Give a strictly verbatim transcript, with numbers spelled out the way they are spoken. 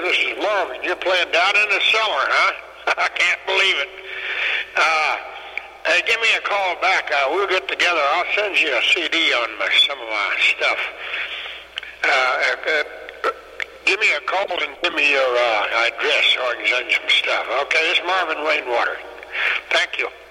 This is Marvin. You're playing Down in the Cellar, huh? I can't believe it. Uh, hey, give me a call back. Uh, we'll get together. I'll send you a C D on my, some of my stuff. Uh, uh, give me a call and give me your uh, address so I can send you some stuff. Okay, this is Marvin Rainwater. Thank you.